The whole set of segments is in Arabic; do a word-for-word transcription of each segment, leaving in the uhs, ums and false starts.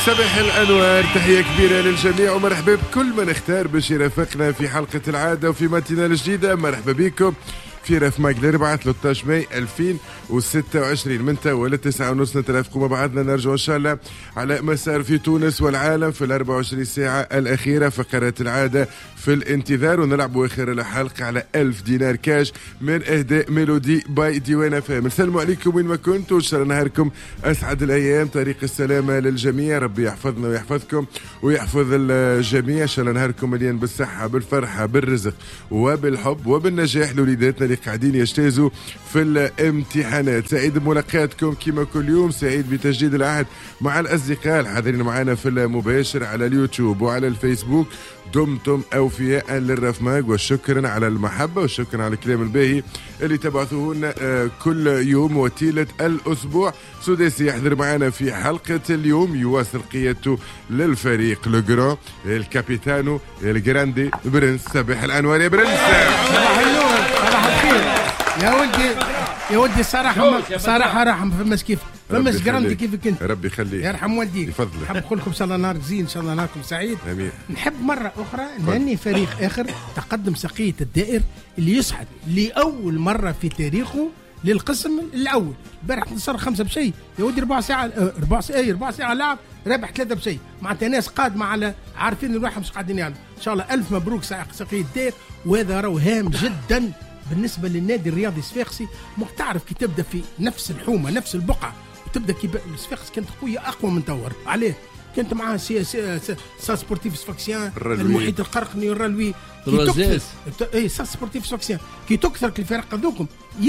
صباح الأنوار، تحية كبيرة للجميع ومرحبا بكل من اختار باش يرافقنا في حلقة العادة وفي ماتينال جديدة. مرحبا بكم في رف ماك الأربعاء ثلاثة عشر ماي ألفين وستة وعشرين من توا للتسعة ونص نترافقوا مع بعضنا، نرجع إن شاء الله على مسار في تونس والعالم في الأربع وعشرين ساعة الأخيرة. فقرات العادة في الانتظار ونلعبوا آخر الحلقة على ألف دينار كاش من إهداء ميلودي باي ديوان فام. السلام عليكم وين ما كنتوا، إن شاء الله نهاركم أسعد الأيام، طريق السلامة للجميع، ربي يحفظنا ويحفظكم ويحفظ الجميع. إن شاء الله نهاركم مليان بالصحة بالفرحة بالرزق وبالحب وبالنجاح لوليداتنا اللي قاعدين يجتازوا في الامتحانات. سعيد بملاقاتكم كما كل يوم، سعيد بتجديد العهد مع الأصدقاء الحاضرين معنا في المباشر على اليوتيوب وعلى الفيسبوك. دمتم أوفياء للرفماق، والشكرا على المحبة والشكرا على الكلام الباهي اللي تبعثوه لنا كل يوم وتيلة الأسبوع. سداسي يحضر معنا في حلقة اليوم، يواصل قيادته للفريق لوغران الكابيتانو الجراندي برنس. صباح الأنوار يا برنس. صباح النور، صباح الخير يا ولدي. يا ولدي صراحة صراحة راح ما فماش كيف فماش جراندي كيفك انت، ربي يخليك، يرحم والديك، يفضلك. نحب نقول لكم ان شاء الله نهار زين، ان شاء الله نهاركم سعيد. امين. نحب مرة أخرى نهني فريق آخر تقدم سقية الدائر اللي يصعد لأول مرة في تاريخه للقسم الأول. البارح نصر خمسة بشيء يا ودي، ربع ساعة ربع ساعة ربع ساعة لعب رابح ثلاثة بشيء، معناتها ناس قادمة على عارفين الواحد مش قاعدين يعني. إن شاء الله ألف مبروك سقية الدائر، وهذا راهو هام جدا بالنسبة للنادي الرياضي الصفاقسي. تعرف كي تبدأ في نفس الحومة نفس البقعة وتبدأ كي الصفاقس كانت قوية أقوى من تور عليه، كنت معاه سي سي سا سبورتيف سفاكسيان، المحيط القرقني والرلوي، كي تكثر اي سا سبورتيف سفاكسيان كي تكثر الفرق هذوكم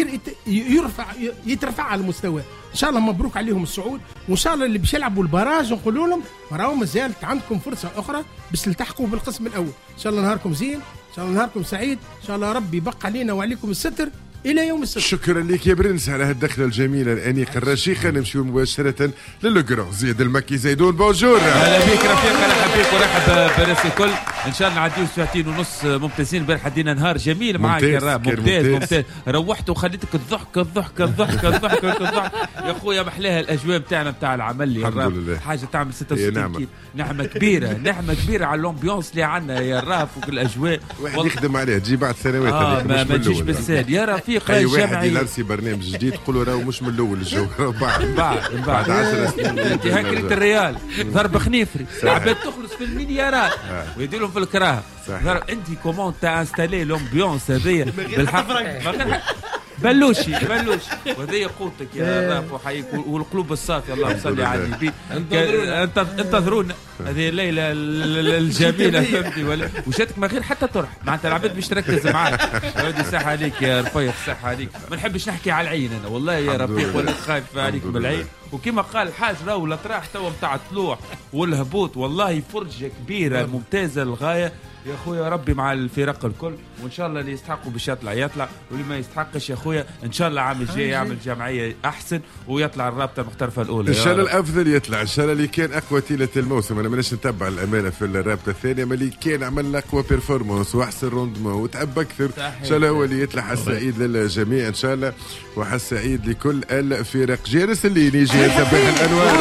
يرفع يترفع على المستوى. ان شاء الله مبروك عليهم الصعود، وان شاء الله اللي باش يلعبوا البراج نقولوا لهم راهو مازالت عندكم فرصه اخرى باش تلتحقوا بالقسم الاول. ان شاء الله نهاركم زين، ان شاء الله نهاركم سعيد، ان شاء الله ربي يبقى علينا وعليكم الستر الى يوم السبت. شكرا لك يا برنس على هالدخله الجميله الانيقه الرشيقه. نمشيو مباشره للوغران. زياد المكي زيدون، بونجور. اهلا بك رفيق، اهلا بك ورحب بالناس الكل. ان شاء الله نعديو ساعتين ونص ممتازين. البارح دينا نهار جميل معاك يا راب، ممتاز ممتاز. روحت وخليتك الضحك الضحك الضحك الضحك الضحك يا خويا. محلاها الاجواء بتاعنا بتاع العمل يا راب، حاجه تعمل ستة وستين كيلو. نعمه كبيره نعمه كبيره على الامبيونس اللي عندنا يا راب والاجواء. واحد وال... يخدم عليها تجي بعد سنوات. آه ما, ما تجيش بالسهل يا رفيق. اي واحد يلرسي برنامج جديد قولوا راهو مش من الاول الجو، بعد بعد بعد عشر سنين. انت هكرة الريال ضرب خنيفري، العباد تخلص في المليارات ويديروا في الكراهه. انت كومون تا انستالي لومبيونس هذيا بالحق بلوشي بلوشي وهذه قوتك يا راب وحيك والقلوب الصافيه. اللهم صل على النبي. انتظرونا هذه الليله الجميله فهمتي، وشاتك ما غير حتى طرح معناتها العباد باش تركز معاك. ودي صح عليك يا رفيق، صح عليك. ما نحبش نحكي على العين انا والله يا رفيق، ولا خايف عليك بالعين. وكما قال الحاج راهو الاطراح توا نتاع الطلوع والهبوط والله فرجه كبيره ممتازه للغايه يا خويا. ربي مع الفرق الكل، وان شاء الله اللي يستحقوا باش يطلع يطلع، واللي ما يستحقش يا خويا ان شاء الله عام الجاي يعمل جمعيه احسن ويطلع الرابطه المحترفه الاولى. ان شاء الله الافضل يطلع، ان شاء الله اللي كان اقوى تيله الموسم. انا مانيش نتبع الامانه في الرابطه الثانيه، ما اللي كان عمل اقوى بيرفورمانس واحسن روندمون وتعب اكثر ان شاء الله هو اللي يطلع. حس سعيد للجميع ان شاء الله، وحس سعيد لكل الفرق. جالس اللي يجي صباح الانوار.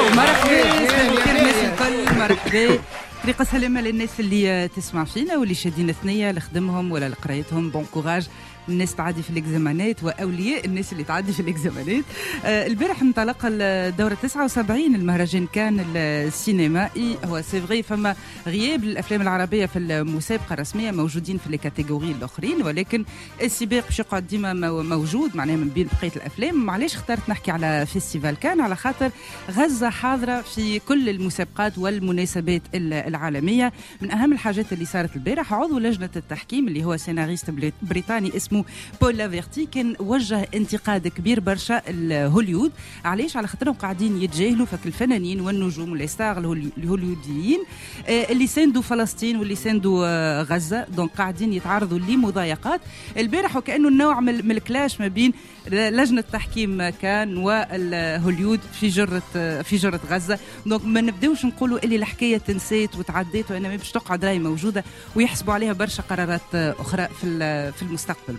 مرحبا الناس الكل، مرحبا. طريقة سلامة للناس اللي تسمع فينا واللي شادين ثنية لخدمهم ولا لقرايتهم. بون كوراج الناس تعدي في الاكزامانات واولياء الناس اللي تعدي في الاكزامانات. آه البارح انطلق الدوره تسعة وسبعين المهرجان كان السينمائي. هو سي فغي فما غياب للافلام العربيه في المسابقه الرسميه، موجودين في الكاتيجوري الاخرين، ولكن السباق باش يقعد ديما موجود معناها من بين بقيه الافلام. معليش اخترت نحكي على فيستيفال كان على خاطر غزه حاضره في كل المسابقات والمناسبات العالميه. من اهم الحاجات اللي صارت البارح عضو لجنه التحكيم اللي هو سيناريست بريطاني اسمه بول لافيرتي كان وجه انتقاد كبير برشا لهوليود. علاش؟ على خاطرهم قاعدين يتجاهلوا فك الفنانين والنجوم والستار الهوليوديين اللي ساندوا فلسطين واللي ساندوا غزه، دونك قاعدين يتعرضوا لمضايقات. البارح وكانه نوع من الكلاش ما بين لجنه التحكيم كان والهوليود في جره في جره غزه. دونك ما نبداوش نقولوا اللي الحكايه تنسيت وتعديت وانما باش تقعد راي موجوده ويحسبوا عليها برشا قرارات اخرى في في المستقبل.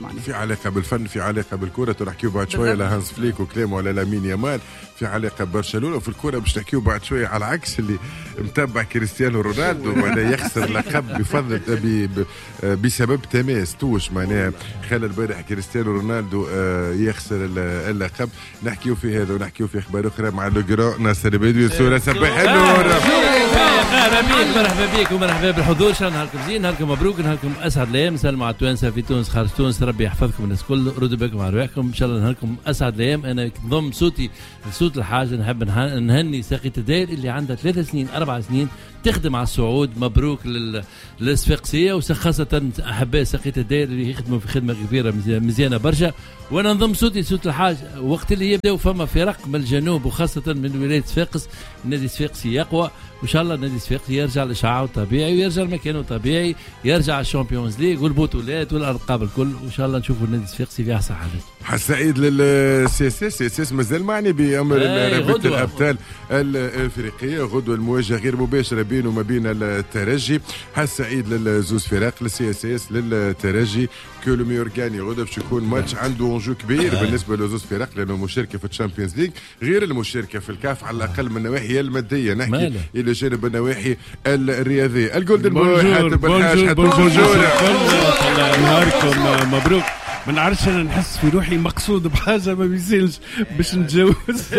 معناها. في علاقه بالفن، في علاقه بالكره، تحكيو بعد شويه على هانز فليك وكلامه على لامين يامال، في علاقه ببرشلونه، وفي الكره باش تحكيو بعد شويه على العكس اللي متبع كريستيانو رونالدو معناها يخسر لقب بفضل بسبب تماس توش معناها خلى البارح كريستيانو رونالدو يخسر اللقب. نحكيو في هذا ونحكيو في اخبار اخرى مع لو ناصر بدوي الصوره. صباح النور. مرحبا بك ومرحبا بالحضور. شان نهاركم زين، نهاركم مبروك، نهاركم اسعد الايام. سلموا على التوانسه في تونس خارج تونس، ربي يحفظكم الناس الكل، ردوا بالكم على رواحكم ان شاء الله. نهاركم اسعد الايام. انا نضم صوتي لصوت الحاجه، نحب نهني ساقية الداير اللي عندها ثلاث سنين اربع سنين تخدم على الصعود. مبروك للصفاقسيه وخاصه احباء ساقية الداير اللي يخدموا في خدمه كبيره مزيانه برشا. وانا نضم صوتي صوت الحاج وقت اللي يبداو فما فرق من الجنوب وخاصه من ولايه صفاقس. النادي الصفاقسي يقوى وان شاء الله النادي الصفاقسي يرجع لشعاعه الطبيعي ويرجع لمكانه الطبيعي، يرجع الشامبيونز ليغ والبطولات والالقاب الكل، وان شاء الله نشوفوا النادي الصفاقسي في احسن حالته. حسعيد للسي اس اس. سي اس اس مازال معني بامر رابطه الابطال الافريقيه. غدوه المواجهه غير مباشره بينه وما بين الترجي. حسعيد للزوز فرق، للسي اس اس للترجي كولو ميورغاني. غدوه باش يكون ماتش عنده انجو كبير بالنسبه لزوز فرق لانه مشاركه في الشامبيونز ليغ غير المشاركه في الكاف على الاقل من النواحي الماديه. نحكي الى جانب النواحي الرياضيه. الجولدن بوي حاتم الحاج. بونجور نهاركم مبروك. ما نعرفش انا نحس في روحي مقصود بحاجه ما بيزيلش باش نتجاوز.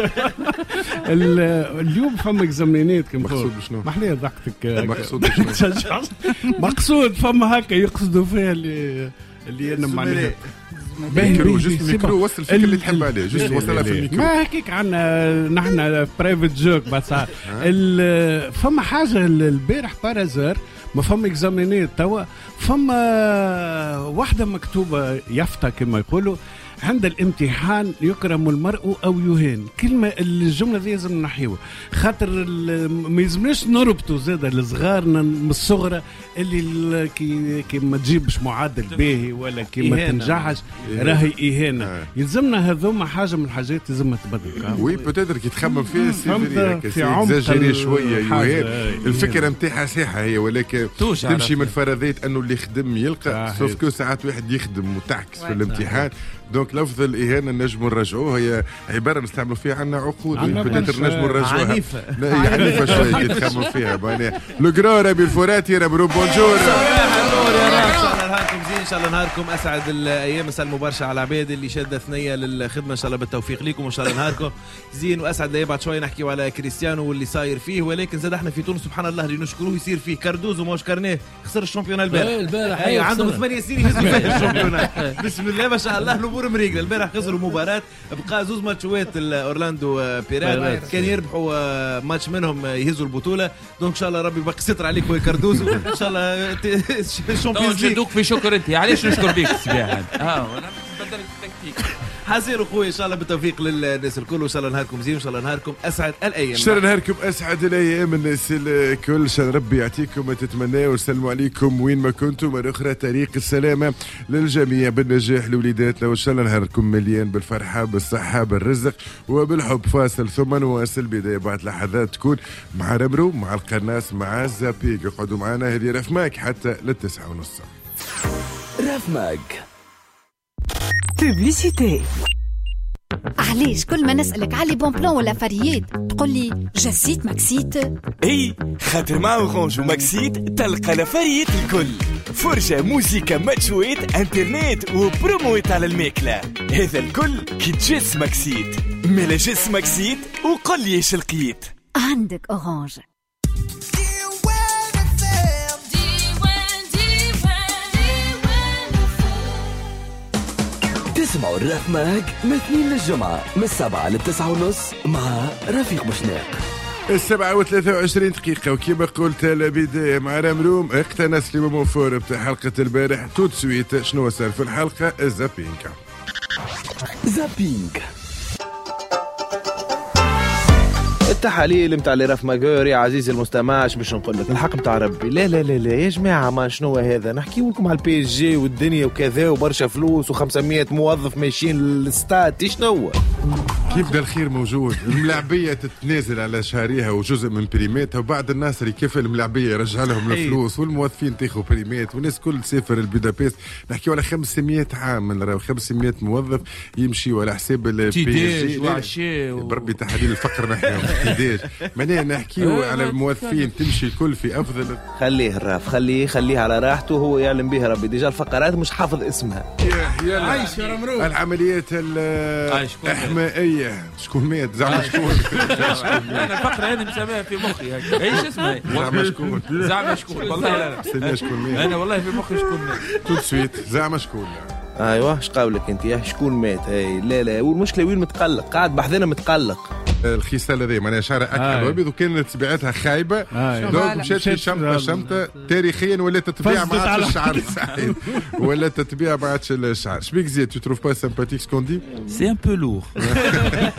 اليوم فما اكزامينات كم مقصود بشنو؟ ما حليه ضحكتك. مقصود بشنو؟ مقصود فما هكا يقصدوا فيها اللي اللي انا معناها ميكرو جوست ميكرو وصل الفكره اللي تحب عليه جوست وصلها في الميكرو. ما هكيك عندنا نحن برايفت جوك بعد ساعات. فما حاجه البارح بارازار ما فما اكزامينات توا فما واحدة مكتوبة يافطة كما يقولوا عند الامتحان يكرم المرء أو يهان. كلمة الجملة ذي لازم نحيوها خاطر ما يلزمناش نربطوا زادة لصغارنا من الصغرى اللي كي, كي ما تجيبش معدل باهي ولا كي ما تنجحش راهي إهانة. يلزمنا هذوما حاجة من الحاجات لازم تبدل. وي بوتيتر كي تخمم فيها سيفري في عمق شوية يهان. الفكرة نتاعها صحيحة هي ولكن تمشي من فرضية أنه اللي يخدم يلقى. سوف كو ساعات واحد يخدم وتعكس في الامتحان. دونك لفظ الإهانة نجم نرجعوه هي عبارة نستعملوا فيها عنا عقود بتقدر نجم نرجعوها عنيفة عنيفة شوية كي تخمم فيها معناها. لوغرا بالفوراتي ربرو بونجور. نهاركم زين ان شاء الله، نهاركم اسعد الايام. سلموا برشا على العباد اللي شاده ثنيه للخدمه، ان شاء الله بالتوفيق لكم، ان شاء الله نهاركم زين واسعد الايام. بعد شويه نحكيوا على كريستيانو واللي صاير فيه، ولكن زاد احنا في تونس سبحان الله اللي نشكروه يصير فيه كاردوزو ما شكرناه خسر الشامبيون البارح. البارح اي عندهم ثمانية سنين يهزوا فيه الشامبيون. بسم الله ما شاء الله الامور مريقله. البارح خسروا مباراه بقى زوز ماتشات اورلاندو بيرات كان يربحوا ماتش منهم يهزوا البطوله. دونك ان شاء الله ربي يبقى ستر عليك يا كاردوزو ان شاء الله الشامبيونز ليغ. دوك في شكر انت علاش نشكر بيك الصباح هذا. اه وانا بدل التكتيك حزير اخوي ان شاء الله بالتوفيق للناس الكل، وان شاء الله نهاركم زين، وان شاء الله نهاركم اسعد الايام. ان شاء الله نهاركم اسعد الايام الناس الكل. ان شاء الله ربي يعطيكم ما تتمناه ويسلموا عليكم وين ما كنتم. مره اخرى طريق السلامه للجميع بالنجاح لوليداتنا، وان شاء الله نهاركم مليان بالفرحه بالصحه بالرزق وبالحب. فاصل ثم نواصل. بدايه بعد لحظات تكون مع رمرو مع القناص مع الزابيك. اقعدوا معنا هذه رفماك حتى للتسعة ونص. رفماك بوبليسيتي. علاش كل ما نسألك علي بون بلان ولا فريات تقول لي جاسيت ماكسيت؟ اي خاطر مع اورانج وماكسيت تلقى لفريات الكل، فرجة موسيقى ماتشويت انترنت وبرومويت على الماكلة. هذا الكل كي تجس ماكسيت. ملا جس ماكسيت وقل لي ايش لقيت. عندك اورانج. تسمعوا الرفماك من اثنين للجمعة من السبعة للتسعة ونص مع رفيق بشناق. السبعة وثلاثة وعشرين دقيقة وكما قلت البداية مع رمروم اقتنص لي موفور بتاع حلقة البارح. توت سويت شنو صار في الحلقة؟ الزابينكا زابينك التحاليل متاع اللي رف ماجور يا عزيزي المستمع. اش باش نقول لك الحق متاع ربي. لا لا لا لا يا جماعه ما شنو هذا نحكي لكم على البي اس جي والدنيا وكذا وبرشا فلوس وخمسمية موظف ماشيين للستاد. شنو يبدا الخير موجود. الملاعبيه تتنازل على شهريها وجزء من بريماتها، وبعد الناصر يكفل الملاعبيه يرجع لهم الفلوس، والموظفين تاخذوا بريمات، والناس كل تسافر لبودابست. نحكيو على خمسمية عام، راهو خمسمية موظف يمشيوا على حساب البي تيداج وعشاء بربي تحديد الفقر نحكيو تيداج. معناها نحكيو على الموظفين تمشي الكل في افضل. خليه الراف، خليه خليه على راحته، هو يعلم بها ربي. ديجا الفقرات مش حافظ اسمها. يا عايش يا رمروف. العمليات الاحمائيه شكون مات زعما شكون؟ انا الفقره هذه مسميها في مخي هكا. ايش اسمها؟ زعما شكون؟ زعما شكون؟ والله لا لا شكون مات. انا والله في مخي شكون مات. تو سويت زعما شكون؟ ايوه اش قولك انت يا شكون مات؟ هاي لا لا، والمشكله وين متقلق؟ قاعد بحذنا متقلق. الخصال هذا معناها شعرها اكحل وابيض، وكانت تبعتها خايبه دونك مشات في شمطه شمطه تاريخيا ولا تتبيع ما عادش الشعر صحيح ولا تتبيع ما عادش الشعر. شبيك زيد تو تروف با سامباتيك سكوندي؟ سي ان بو لور.